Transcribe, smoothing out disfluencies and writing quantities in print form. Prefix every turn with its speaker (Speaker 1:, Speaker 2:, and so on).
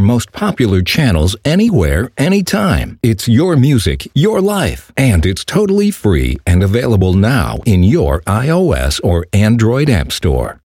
Speaker 1: most popular channels anywhere, anytime. It's your music, your life, and it's totally free and available now in your iOS or Android App Store.